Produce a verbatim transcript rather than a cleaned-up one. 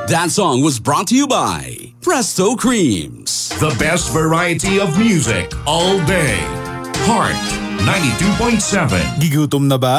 That song was brought to you by Presto Creams. The best variety of music all day. Heart ninety-two point seven. Gigutom na ba?